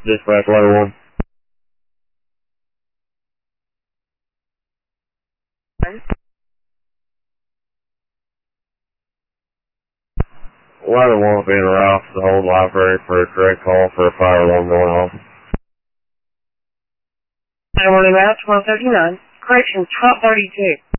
Dispatch ladder 1. Ladder 1 being routed to the whole library for a direct call for a fire alarm going off. Ladder 1 en route, 1239. Correction, top 32.